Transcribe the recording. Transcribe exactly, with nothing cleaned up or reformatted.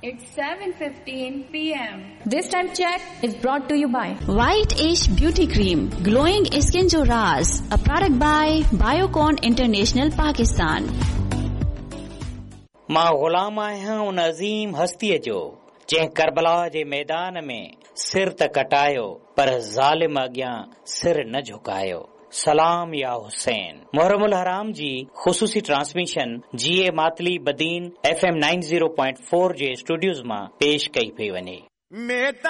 It's seven fifteen p m This time check is brought to you by White Ash Beauty Cream, glowing skin jo raaz, a product by Biocon International Pakistan. मां ग़ुलाम आहियां उन अज़ीम हस्तीअ जो जंहिं करबला जे मैदान में सिर त कटायो पर ज़ालिम अॻियां सिर न झुकायो। सलाम या हुसैन। मुहर्रमुल हराम जी ख़ुसूसी ट्रांसमिशन जी ए Matali Badin F M ninety point four जे स्टूडियोज़ मां पेश कई पई वञे।